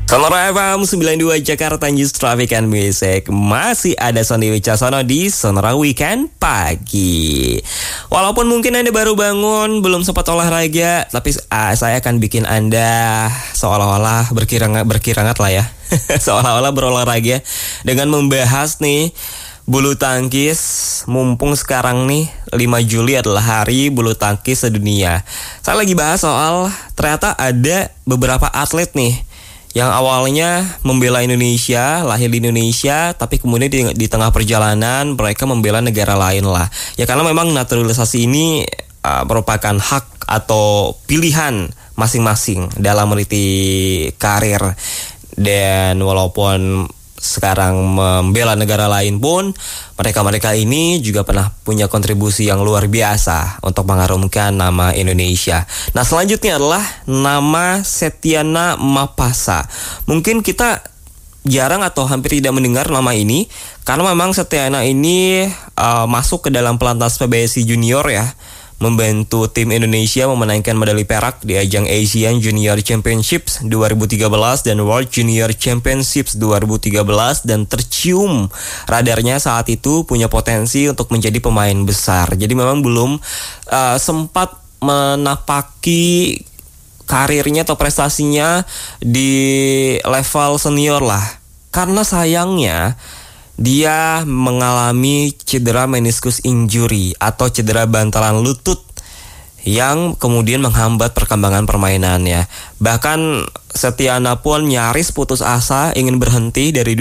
Sonora FM 92 Jakarta News Traffic and Music. Masih ada Sonny Wicaksono di Sonora Weekend Pagi. Walaupun mungkin Anda baru bangun, belum sempat olahraga, tapi saya akan bikin Anda seolah-olah berkirangat lah ya. Seolah-olah berolahraga dengan membahas nih bulu tangkis. Mumpung sekarang nih 5 Juli adalah hari bulu tangkis sedunia. Saya lagi bahas soal ternyata ada beberapa atlet nih yang awalnya membela Indonesia, lahir di Indonesia, tapi kemudian di tengah perjalanan mereka membela negara lain lah. Ya karena memang naturalisasi ini merupakan hak atau pilihan masing-masing dalam meniti karir. Dan walaupun sekarang membela negara lain pun, mereka ini juga pernah punya kontribusi yang luar biasa untuk mengharumkan nama Indonesia. Nah, selanjutnya adalah nama Setiana Mapasa. Mungkin kita jarang atau hampir tidak mendengar nama ini, karena memang Setiana ini masuk ke dalam pelatnas PBSI Junior ya, membantu tim Indonesia memenangkan medali perak di ajang Asian Junior Championships 2013 dan World Junior Championships 2013, dan tercium radarnya saat itu punya potensi untuk menjadi pemain besar. Jadi memang belum sempat menapaki karirnya atau prestasinya di level senior lah. Karena sayangnya dia mengalami cedera meniscus injury atau cedera bantalan lutut yang kemudian menghambat perkembangan permainannya. Bahkan Setiana pun nyaris putus asa ingin berhenti dari